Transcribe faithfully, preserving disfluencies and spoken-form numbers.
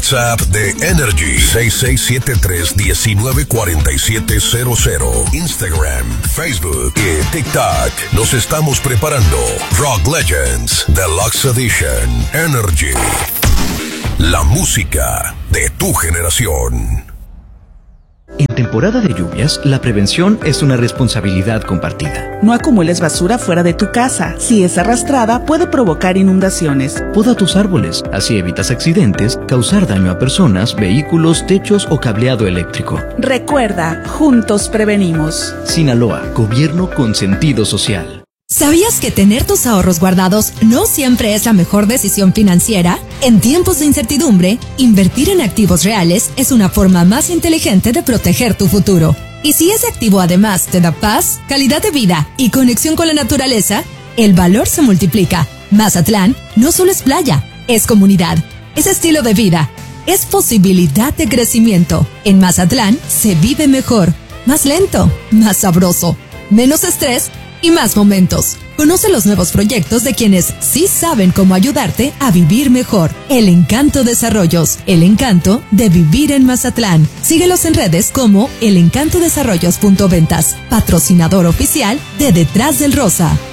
WhatsApp de Energy seis seis siete tres, uno nueve cuatro siete cero cero. Instagram, Facebook y TikTok. Nos estamos preparando. Rock Legends Deluxe Edition. Energy. La música de tu generación. En temporada de lluvias, la prevención es una responsabilidad compartida. No acumules basura fuera de tu casa. Si es arrastrada, puede provocar inundaciones. Poda tus árboles, así evitas accidentes, causar daño a personas, vehículos, techos o cableado eléctrico. Recuerda, juntos prevenimos. Sinaloa, gobierno con sentido social. ¿Sabías que tener tus ahorros guardados no siempre es la mejor decisión financiera? En tiempos de incertidumbre, invertir en activos reales es una forma más inteligente de proteger tu futuro. Y si ese activo además te da paz, calidad de vida y conexión con la naturaleza, el valor se multiplica. Mazatlán no solo es playa, es comunidad, es estilo de vida, es posibilidad de crecimiento. En Mazatlán se vive mejor, más lento, más sabroso, menos estrés y más momentos. Conoce los nuevos proyectos de quienes sí saben cómo ayudarte a vivir mejor. El Encanto Desarrollos, el encanto de vivir en Mazatlán. Síguelos en redes como el encanto desarrollos punto ventas, patrocinador oficial de Detrás del Rosa.